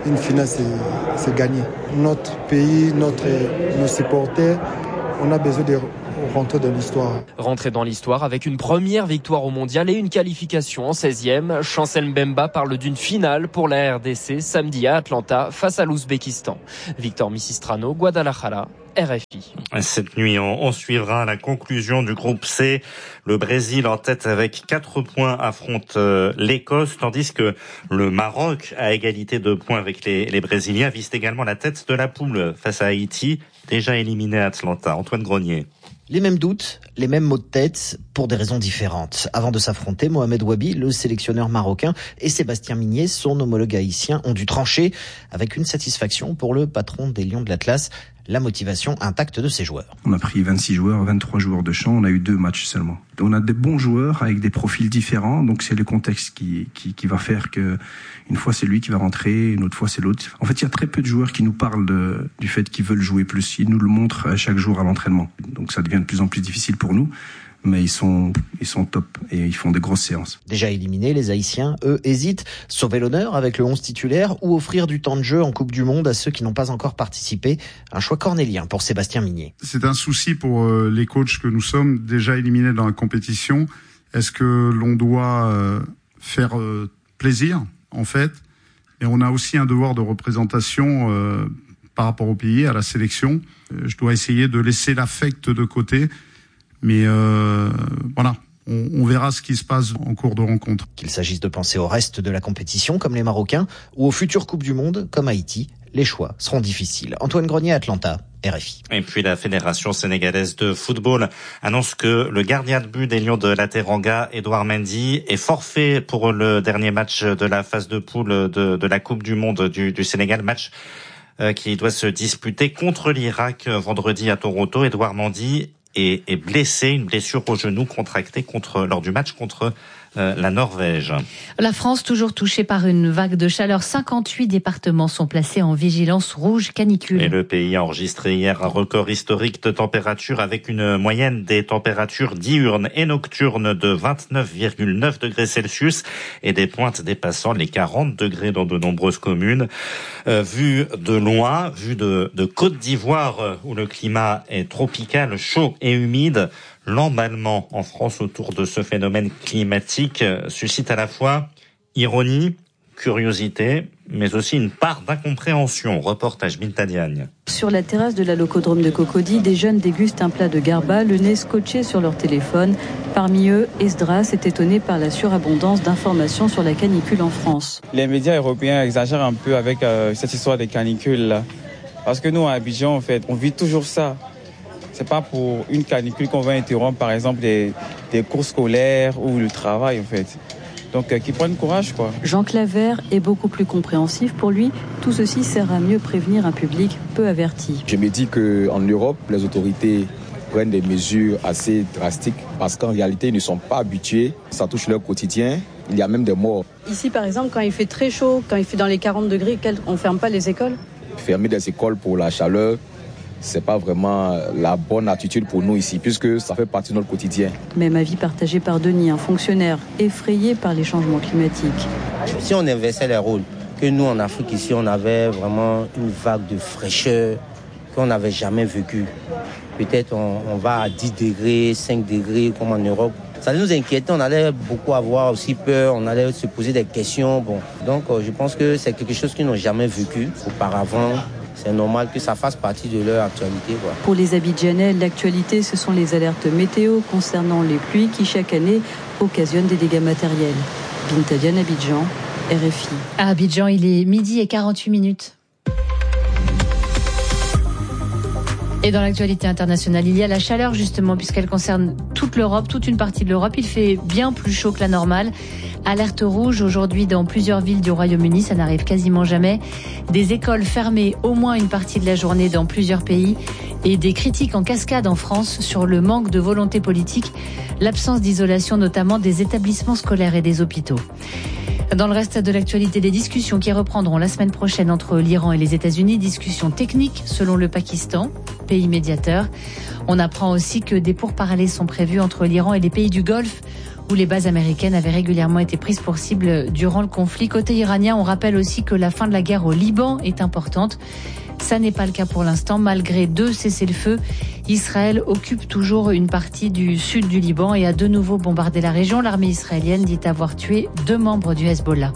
une finale, c'est, c'est gagné. Notre pays, notre, nos supporters, on a besoin de rentrer dans l'histoire. Rentrer dans l'histoire avec une première victoire au mondial et une qualification en seizième. Chancel Mbemba parle d'une finale pour la R D C samedi à Atlanta face à l'Ouzbékistan. Victor Misistrano, Guadalajara, R F I. Cette nuit, on, on suivra la conclusion du groupe C. Le Brésil en tête avec quatre points affronte euh, l'Écosse, tandis que le Maroc, à égalité de points avec les, les Brésiliens, vise également la tête de la poule face à Haïti, déjà éliminé à Atlanta. Antoine Grenier. Les mêmes doutes, les mêmes maux de tête, pour des raisons différentes. Avant de s'affronter, Mohamed Wabi, le sélectionneur marocain, et Sébastien Migné, son homologue haïtien, ont dû trancher avec une satisfaction pour le patron des Lions de l'Atlas, la motivation intacte de ses joueurs. On a pris vingt-six joueurs, vingt-trois joueurs de champ, on a eu deux matchs seulement. On a des bons joueurs avec des profils différents, donc c'est le contexte qui, qui, qui va faire que une fois c'est lui qui va rentrer, une autre fois c'est l'autre. En fait, il y a très peu de joueurs qui nous parlent de, du fait qu'ils veulent jouer plus. Ils nous le montrent chaque jour à l'entraînement. Donc ça devient de plus en plus difficile pour nous. Mais ils sont, ils sont top et ils font des grosses séances. Déjà éliminés, les Haïtiens, eux, hésitent. Sauver l'honneur avec le onze titulaire ou offrir du temps de jeu en Coupe du Monde à ceux qui n'ont pas encore participé. Un choix cornélien pour Sébastien Migné. C'est un souci pour euh, les coachs que nous sommes, déjà éliminés dans la compétition. Est-ce que l'on doit euh, faire euh, plaisir, en fait? Et on a aussi un devoir de représentation euh, par rapport au pays, à la sélection. Je dois essayer de laisser l'affect de côté. Mais euh, voilà, on, on verra ce qui se passe en cours de rencontre. Qu'il s'agisse de penser au reste de la compétition, comme les Marocains, ou aux futures Coupes du Monde, comme Haïti, les choix seront difficiles. Antoine Grenier, Atlanta, R F I. Et puis la Fédération sénégalaise de football annonce que le gardien de but des Lions de la Teranga, Edouard Mendy, est forfait pour le dernier match de la phase de poule de, de la Coupe du Monde du, du Sénégal, match euh, qui doit se disputer contre l'Irak vendredi à Toronto. Edouard Mendy est, est blessé, une blessure au genou contractée contre, lors du match contre euh, la Norvège. La France, toujours touchée par une vague de chaleur. cinquante-huit départements sont placés en vigilance rouge canicule. Et le pays a enregistré hier un record historique de température avec une moyenne des températures diurnes et nocturnes de vingt-neuf virgule neuf degrés Celsius et des pointes dépassant les quarante degrés dans de nombreuses communes. Euh, vu de loin, vu de, de Côte d'Ivoire où le climat est tropical, chaud et humide, l'emballement en France autour de ce phénomène climatique suscite à la fois ironie, curiosité, mais aussi une part d'incompréhension. Reportage Binta Diagne. Sur la terrasse de la locodrome de Cocody, des jeunes dégustent un plat de garba, le nez scotché sur leur téléphone. Parmi eux, Esdras est étonné par la surabondance d'informations sur la canicule en France. Les médias européens exagèrent un peu avec euh, cette histoire des canicules là. Parce que nous, à Abidjan, en fait, on vit toujours ça. C'est pas pour une canicule qu'on va interrompre, par exemple, des, des cours scolaires ou le travail, en fait. Donc, euh, qu'ils prennent courage, quoi. Jean Claver est beaucoup plus compréhensif. Pour lui, tout ceci sert à mieux prévenir un public peu averti. Je me dis qu'en Europe, les autorités prennent des mesures assez drastiques parce qu'en réalité, ils ne sont pas habitués. Ça touche leur quotidien. Il y a même des morts. Ici, par exemple, quand il fait très chaud, quand il fait dans les quarante degrés, on ne ferme pas les écoles ? Fermer des écoles pour la chaleur, c'est pas vraiment la bonne attitude pour nous ici, puisque ça fait partie de notre quotidien. Même avis partagé par Denis, un fonctionnaire effrayé par les changements climatiques. Si on inversait les rôles, que nous en Afrique ici, on avait vraiment une vague de fraîcheur qu'on n'avait jamais vécue. Peut-être on, on va à dix degrés, cinq degrés comme en Europe. Ça nous inquiétait, on allait beaucoup avoir aussi peur, on allait se poser des questions. Bon, donc je pense que c'est quelque chose qu'ils n'ont jamais vécu auparavant. C'est normal que ça fasse partie de leur actualité, quoi. Pour les Abidjanais, l'actualité, ce sont les alertes météo concernant les pluies qui, chaque année, occasionnent des dégâts matériels. Binta Diagne, Abidjan, R F I. À Abidjan, il est midi et quarante-huit minutes. Et dans l'actualité internationale, il y a la chaleur justement puisqu'elle concerne toute l'Europe, toute une partie de l'Europe. Il fait bien plus chaud que la normale. Alerte rouge aujourd'hui dans plusieurs villes du Royaume-Uni, ça n'arrive quasiment jamais. Des écoles fermées au moins une partie de la journée dans plusieurs pays et des critiques en cascade en France sur le manque de volonté politique, l'absence d'isolation notamment des établissements scolaires et des hôpitaux. Dans le reste de l'actualité, des discussions qui reprendront la semaine prochaine entre l'Iran et les États-Unis, discussions techniques selon le Pakistan, pays médiateur. On apprend aussi que des pourparlers sont prévus entre l'Iran et les pays du Golfe où les bases américaines avaient régulièrement été prises pour cible durant le conflit. Côté iranien, on rappelle aussi que la fin de la guerre au Liban est importante. Ça n'est pas le cas pour l'instant. Malgré deux cessez-le-feu, Israël occupe toujours une partie du sud du Liban et a de nouveau bombardé la région. L'armée israélienne dit avoir tué deux membres du Hezbollah.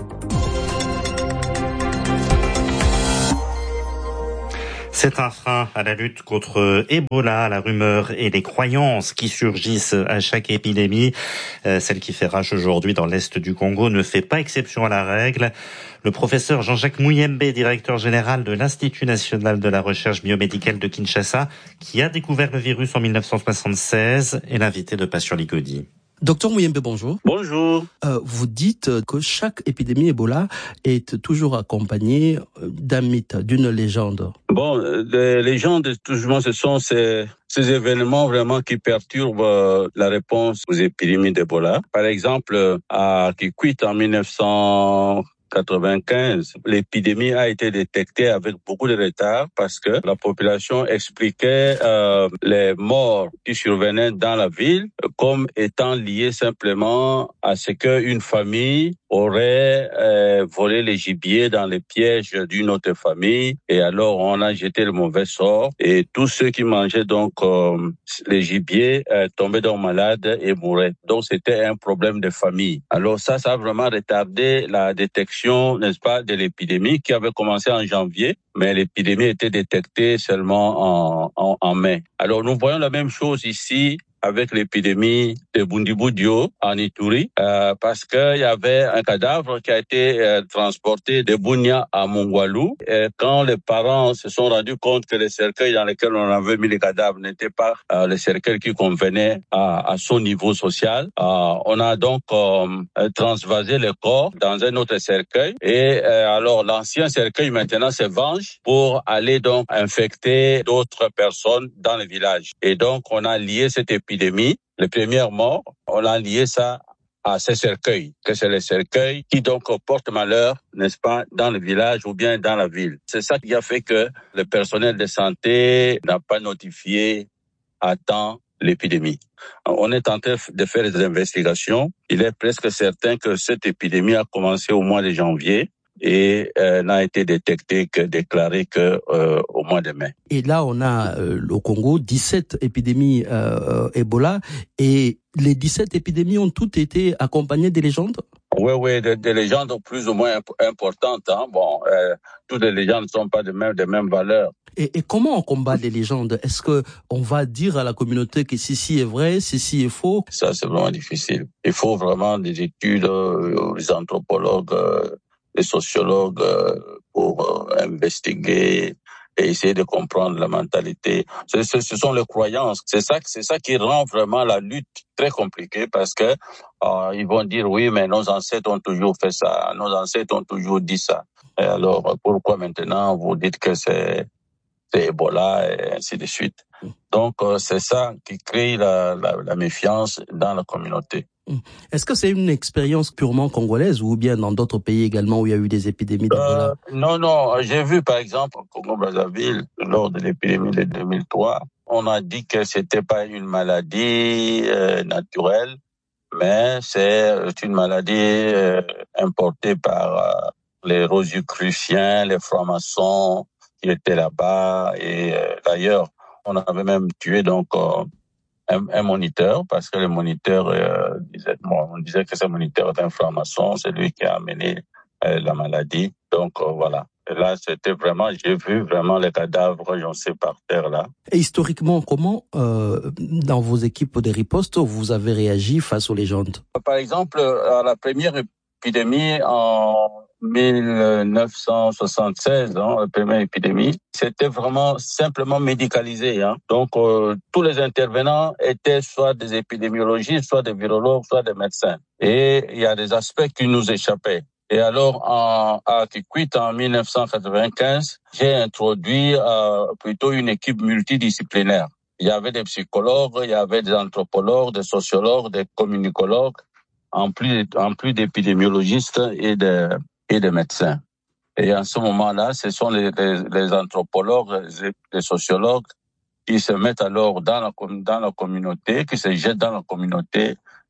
C'est un frein à la lutte contre Ebola, la rumeur et les croyances qui surgissent à chaque épidémie. Euh, celle qui fait rage aujourd'hui dans l'est du Congo ne fait pas exception à la règle. Le professeur Jean-Jacques Mouyembe, directeur général de l'Institut national de la recherche biomédicale de Kinshasa, qui a découvert le virus en mille neuf cent soixante-seize, est l'invité de Passion Ligodi. Docteur Mouyembe, bonjour. Bonjour. Euh, vous dites que chaque épidémie Ebola est toujours accompagnée d'un mythe, d'une légende. Bon, les légendes, toujours, ce sont ces, ces événements vraiment qui perturbent euh, la réponse aux épidémies d'Ebola. Par exemple, à Kikwit en mille neuf cent quatre-vingt-quinze, l'épidémie a été détectée avec beaucoup de retard parce que la population expliquait euh, les morts qui survenaient dans la ville comme étant liées simplement à ce qu'une famille aurait euh, volé les gibiers dans les pièges d'une autre famille et alors on a jeté le mauvais sort et tous ceux qui mangeaient donc euh, les gibiers euh, tombaient donc malades et mouraient. Donc c'était un problème de famille. Alors ça, ça a vraiment retardé la détection, n'est-ce pas, de l'épidémie qui avait commencé en janvier, mais l'épidémie était détectée seulement en, en, en mai. Alors nous voyons la même chose ici avec l'épidémie de Bundibudio en Ituri, euh, parce qu'il y avait un cadavre qui a été euh, transporté de Bunia à Mongwalu. Et quand les parents se sont rendus compte que les cercueils dans lesquels on avait mis les cadavres n'étaient pas euh, les cercueils qui convenaient à, à son niveau social, euh, on a donc euh, transvasé le corps dans un autre cercueil. Et euh, alors l'ancien cercueil maintenant se venge pour aller donc infecter d'autres personnes dans le village. Et donc on a lié cette épidémie Épidémie, les premières morts, on a lié ça à ces cercueils, que c'est les cercueils qui donc portent malheur, n'est-ce pas, dans le village ou bien dans la ville. C'est ça qui a fait que le personnel de santé n'a pas notifié à temps l'épidémie. On est en train de faire des investigations. Il est presque certain que cette épidémie a commencé au mois de janvier et euh, n'a été détectée que déclarée que euh, au mois de mai. Et là, on a euh, au Congo dix-sept épidémies euh, Ebola et les dix-sept épidémies ont toutes été accompagnées des légendes. Oui, oui, des, des légendes plus ou moins imp- importantes. Hein. Bon, euh, toutes les légendes ne sont pas de même de même valeur. Et, et comment on combat les légendes? Est-ce que on va dire à la communauté que ceci est vrai, ceci est faux? Ça, c'est vraiment difficile. Il faut vraiment des études, euh, les anthropologues. Euh, les sociologues euh, pour euh, investiguer et essayer de comprendre la mentalité. Ce, ce, ce sont les croyances. C'est ça, c'est ça qui rend vraiment la lutte très compliquée parce que euh, ils vont dire oui, mais nos ancêtres ont toujours fait ça, nos ancêtres ont toujours dit ça. Et alors pourquoi maintenant vous dites que c'est, c'est Ebola et ainsi de suite. Donc euh, c'est ça qui crée la, la, la méfiance dans la communauté. Est-ce que c'est une expérience purement congolaise ou bien dans d'autres pays également où il y a eu des épidémies d'Ebola? euh, Non, non. J'ai vu par exemple au Congo-Brazzaville, lors de l'épidémie de deux mille trois, on a dit que c'était pas une maladie euh, naturelle, mais c'est une maladie euh, importée par euh, les Rosicruciens, les francs-maçons qui étaient là-bas. Et euh, d'ailleurs, on avait même tué donc... Euh, Un, un moniteur, parce que le moniteur euh, disait, bon, on disait que ce moniteur est un franc-maçon, c'est lui qui a amené euh, la maladie. Donc euh, voilà. Et là, c'était vraiment, j'ai vu vraiment les cadavres, j'en sais, par terre là. Et historiquement, comment, euh, dans vos équipes de riposte, vous avez réagi face aux légendes? Par exemple, à la première épidémie en mille neuf cent soixante-seize, hein, la première épidémie, c'était vraiment simplement médicalisé. Hein. Donc, euh, tous les intervenants étaient soit des épidémiologistes, soit des virologues, soit des médecins. Et il y a des aspects qui nous échappaient. Et alors, en, à Kikwit, en mille neuf cent quatre-vingt-quinze, j'ai introduit euh, plutôt une équipe multidisciplinaire. Il y avait des psychologues, il y avait des anthropologues, des sociologues, des communicologues, en plus, en plus d'épidémiologistes et de et des médecins. Et en ce moment-là, ce sont les, les, les anthropologues, les, les sociologues qui se mettent alors dans la, dans la communauté, qui se jettent dans la communauté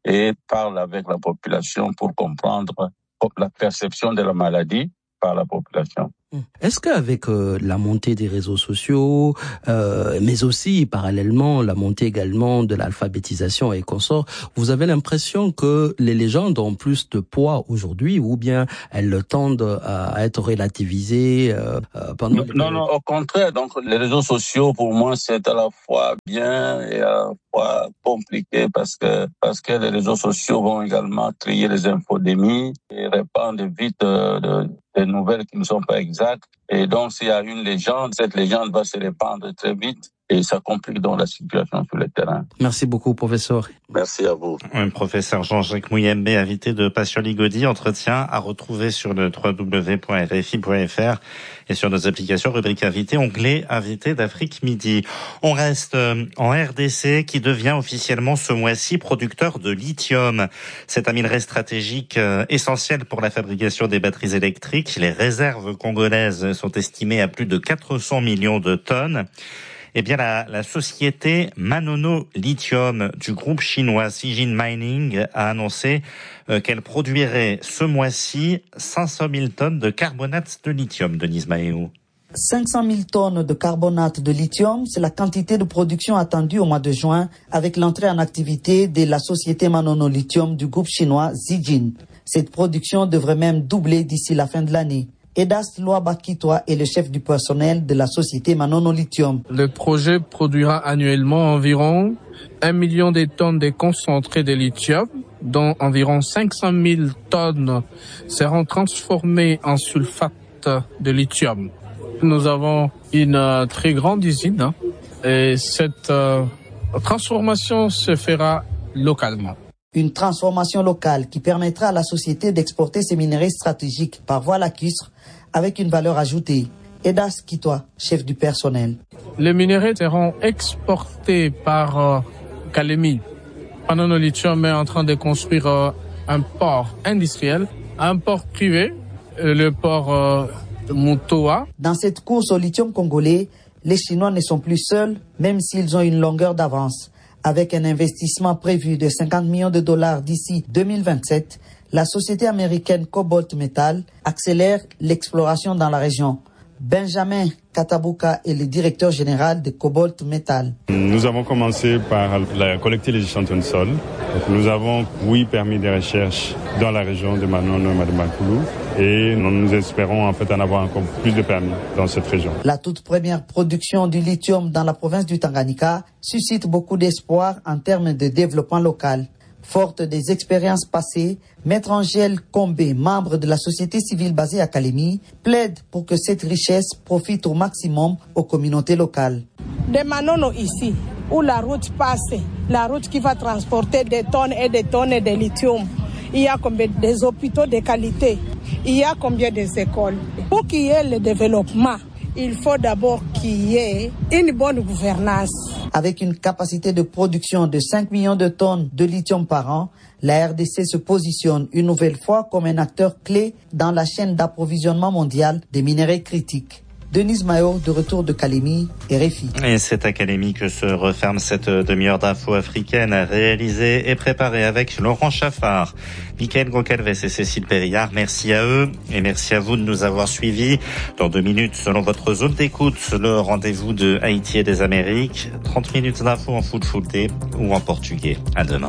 et parle avec la population pour comprendre la perception de la maladie par la population. Est-ce qu'avec euh, la montée des réseaux sociaux, euh, mais aussi parallèlement la montée également de l'alphabétisation et consorts, vous avez l'impression que les légendes ont plus de poids aujourd'hui, ou bien elles tendent à être relativisées euh, pendant... Non, non, non, au contraire. Donc les réseaux sociaux, pour moi, c'est à la fois bien et à la fois compliqué, parce que parce que les réseaux sociaux vont également créer les infodémies et répandre vite euh, de, des nouvelles qui ne sont pas exactes. Et donc, s'il y a une légende, cette légende va se répandre très vite et ça complique donc la situation sur le terrain. Merci beaucoup, professeur. Merci à vous. Un professeur Jean-Jacques Mouyembe, invité de Passion Ligodi, entretien à retrouver sur le w w w point r f i point f r et sur nos applications, rubrique invité, onglet invité d'Afrique Midi. On reste en R D C qui devient officiellement ce mois-ci producteur de lithium. C'est un minerai stratégique essentiel pour la fabrication des batteries électriques. Les réserves congolaises sont estimées à plus de quatre cents millions de tonnes. Eh bien, la, la société Manono Lithium du groupe chinois Zijin Mining a annoncé euh, qu'elle produirait ce mois-ci cinq cent mille tonnes de carbonate de lithium, Denise Maheu. cinq cent mille tonnes de carbonate de lithium, c'est la quantité de production attendue au mois de juin avec l'entrée en activité de la société Manono Lithium du groupe chinois Zijin. Cette production devrait même doubler d'ici la fin de l'année. Edas Loabakitoa est le chef du personnel de la société Manono Lithium. Le projet produira annuellement environ un million de tonnes de concentré de lithium, dont environ cinq cent mille tonnes seront transformées en sulfate de lithium. Nous avons une très grande usine hein, et cette euh, transformation se fera localement. Une transformation locale qui permettra à la société d'exporter ses minerais stratégiques par voie lacustre avec une valeur ajoutée. Edas Kitoa, chef du personnel. Les minerais seront exportés par euh, Kalemi. Manono Lithium est en train de construire euh, un port industriel, un port privé, euh, le port euh, Mutoa. Dans cette course au lithium congolais, les Chinois ne sont plus seuls, même s'ils ont une longueur d'avance. Avec un investissement prévu de cinquante millions de dollars d'ici deux mille vingt-sept, la société américaine Cobalt Metal accélère l'exploration dans la région. Benjamin Katabuka est le directeur général de Cobalt Metal. Nous avons commencé par la, collecter les échantillons de sol. Donc nous avons, oui, permis des recherches dans la région de Manono et Madamakulu. Et nous, nous espérons en fait en avoir encore plus de permis dans cette région. La toute première production du lithium dans la province du Tanganyika suscite beaucoup d'espoir en termes de développement local. Forte des expériences passées, Maître Angèle Combé, membre de la société civile basée à Kalemi, plaide pour que cette richesse profite au maximum aux communautés locales. De Manono ici, où la route passe, la route qui va transporter des tonnes et des tonnes de lithium, il y a combien des hôpitaux de qualité, il y a combien d'écoles. Pour qu'il y ait le développement, il faut d'abord qu'il y ait une bonne gouvernance. Avec une capacité de production de cinq millions de tonnes de lithium par an, la R D C se positionne une nouvelle fois comme un acteur clé dans la chaîne d'approvisionnement mondial des minerais critiques. Denise Maheu, de retour de Kalemi, R F I. Et c'est à Kalemi que se referme cette demi-heure d'infos africaines réalisée et préparée avec Laurent Chaffard, Mickaël Goncalves et Cécile Périllard. Merci à eux et merci à vous de nous avoir suivis. Dans deux minutes, selon votre zone d'écoute, le rendez-vous de Haïti et des Amériques. trente minutes d'infos en foot footé ou en portugais. À demain.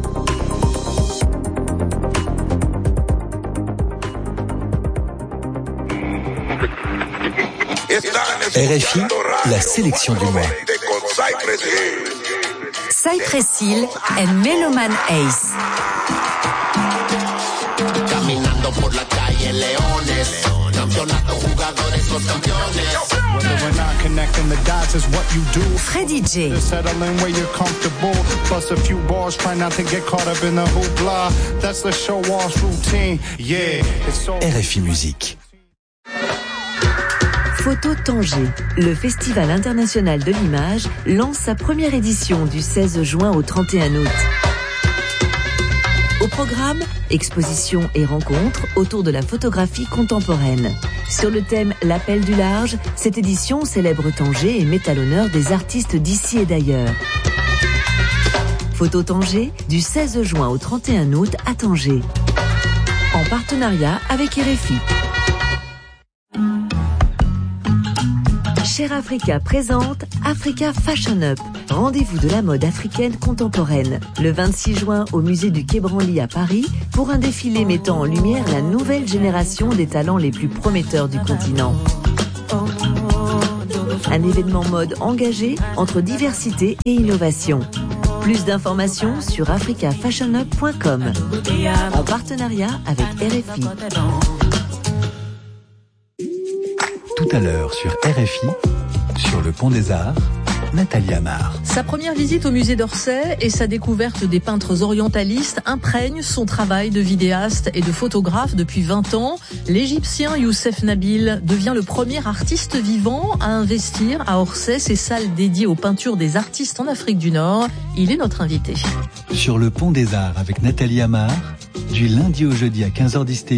R F I, la sélection du mois. Cypress Hill and Meloman Ace. Caminando por la calle Leones, campeonato jugadores los campeones. Whether we're not connecting the dots is what you do. Freddie J. Settling where you're comfortable, plus a few balls, try not to get caught up in the hoopla. That's the show off routine. Yeah, it's so. R F I Musique. Photo Tanger, le Festival international de l'image, lance sa première édition du seize juin au trente et un août. Au programme, expositions et rencontres autour de la photographie contemporaine. Sur le thème L'appel du large, cette édition célèbre Tanger et met à l'honneur des artistes d'ici et d'ailleurs. Photo Tanger, du seize juin au trente et un août à Tanger. En partenariat avec R F I. Cher Africa présente Africa Fashion Up, rendez-vous de la mode africaine contemporaine. Le vingt-six juin au musée du Quai Branly à Paris pour un défilé mettant en lumière la nouvelle génération des talents les plus prometteurs du continent. Un événement mode engagé entre diversité et innovation. Plus d'informations sur africa fashion up point com en partenariat avec R F I. Tout à l'heure sur R F I, sur le Pont des Arts, Nathalie Amar. Sa première visite au musée d'Orsay et sa découverte des peintres orientalistes imprègnent son travail de vidéaste et de photographe depuis vingt ans. L'Égyptien Youssef Nabil devient le premier artiste vivant à investir à Orsay ses salles dédiées aux peintures des artistes en Afrique du Nord. Il est notre invité. Sur le Pont des Arts avec Nathalie Amar, du lundi au jeudi à quinze heures dix